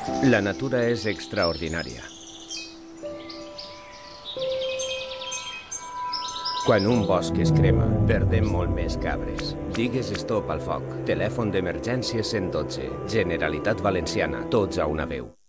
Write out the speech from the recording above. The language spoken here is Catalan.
La natura és extraordinària. Quan un bosc es crema, perdem molt més que arbres. Digues stop al foc. Telèfon d'emergència 112. Generalitat Valenciana. Tots a una veu.